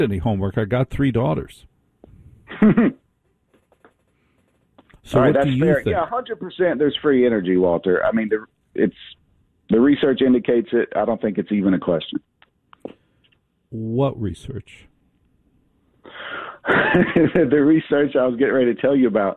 any homework. I got 3 daughters. So all right, what that's do you fair. think? Yeah, 100% there's free energy, Walter. I mean, the research indicates it. I don't think it's even a question. What research? The research I was getting ready to tell you about.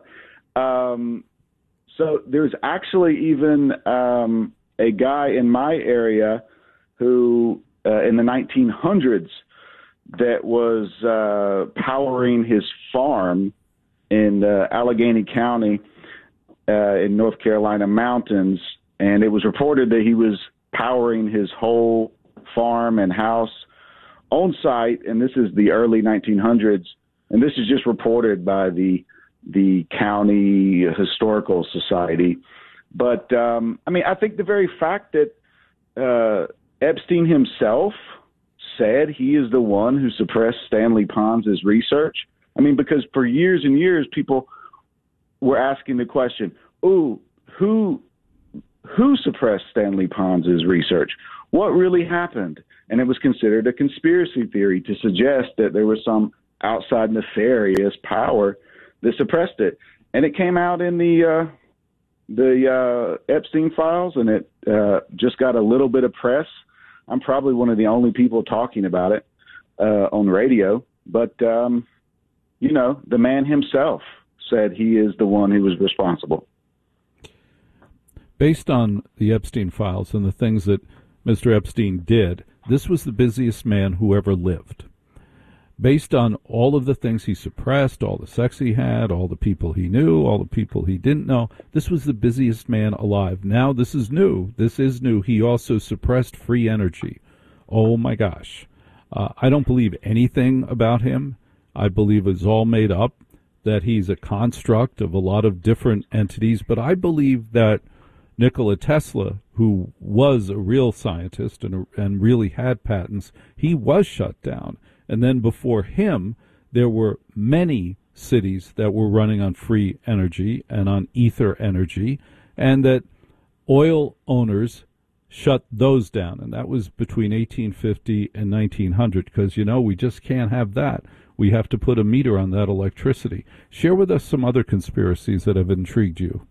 So there's actually even a guy in my area who, in the 1900s, that was powering his farm in Allegheny County in North Carolina mountains, and it was reported that he was powering his whole farm and house on site, and this is the early 1900s, and this is just reported by the County Historical Society. But, I mean, I think the very fact that Epstein himself said he is the one who suppressed Stanley Pons' research. I mean, because for years and years, people were asking the question, "Ooh, who suppressed Stanley Pons' research? What really happened?" And it was considered a conspiracy theory to suggest that there was some outside nefarious power that suppressed it. And it came out in the Epstein files, and it just got a little bit of press. I'm probably one of the only people talking about it on radio, but you know, the man himself said he is the one who was responsible. Based on the Epstein files and the things that Mr. Epstein did, this was the busiest man who ever lived. Based on all of the things he suppressed, all the sex he had, all the people he knew, all the people he didn't know, this was the busiest man alive. Now this is new. This is new. He also suppressed free energy. Oh my gosh. I don't believe anything about him. I believe it's all made up, that he's a construct of a lot of different entities. But I believe that Nikola Tesla, who was a real scientist and really had patents, he was shut down. And then before him, there were many cities that were running on free energy and on ether energy, and that oil owners shut those down. And that was between 1850 and 1900, because, you know, we just can't have that. We have to put a meter on that electricity. Share with us some other conspiracies that have intrigued you.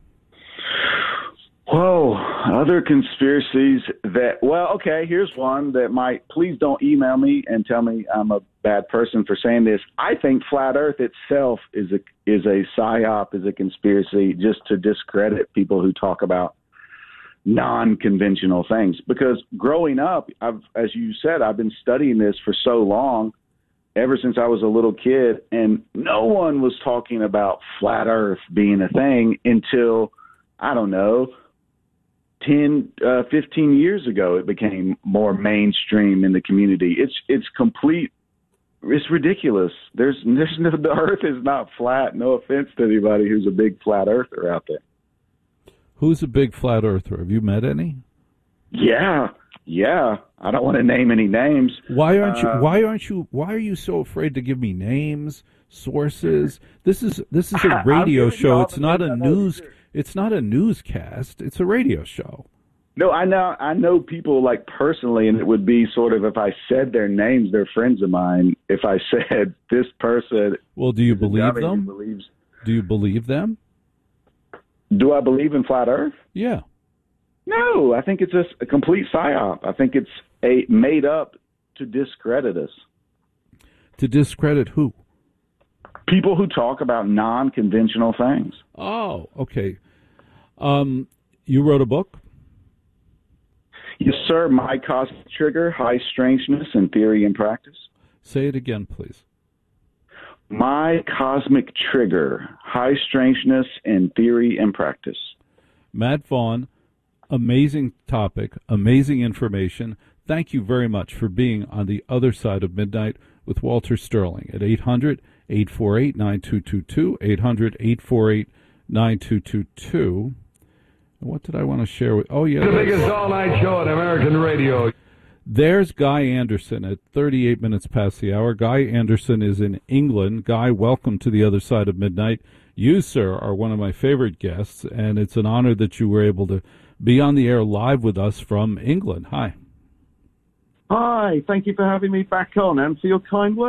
Whoa, other conspiracies that, well, okay, here's one that might, please don't email me and tell me I'm a bad person for saying this. I think flat earth itself is a psyop, is a conspiracy just to discredit people who talk about non-conventional things. Because growing up, as you said, I've been studying this for so long, ever since I was a little kid, and no one was talking about flat earth being a thing until, I don't know, 10, 15 years ago, it became more mainstream in the community. It's ridiculous. There's no, the earth is not flat. No offense to anybody who's a big flat earther out there. Who's a big flat earther? Have you met any? Yeah. I don't want to name any names. Why are you so afraid to give me names, sources? This is a radio show. It's not a news. It's not a newscast. It's a radio show. No, I know people like personally, and it would be sort of, if I said their names, they're friends of mine. If I said this person, well, do you believe them? Do you believe them? Do I believe in flat Earth? Yeah. No, I think it's a complete psyop. I think it's made up to discredit us. To discredit who? People who talk about non-conventional things. Oh, okay. You wrote a book? Yes, sir. My Cosmic Trigger, High Strangeness in Theory and Practice. Say it again, please. My Cosmic Trigger, High Strangeness in Theory and Practice. Matt Vaughn, amazing topic, amazing information. Thank you very much for being on the other side of midnight with Walter Sterling at 800-848-9222, 800-848-9222. What did I want to share with? Oh, yeah. The biggest all-night show on American radio. There's Guy Anderson at 38 minutes past the hour. Guy Anderson is in England. Guy, welcome to the other side of midnight. You, sir, are one of my favorite guests, and it's an honor that you were able to be on the air live with us from England. Hi. Hi, thank you for having me back on and for your kind words.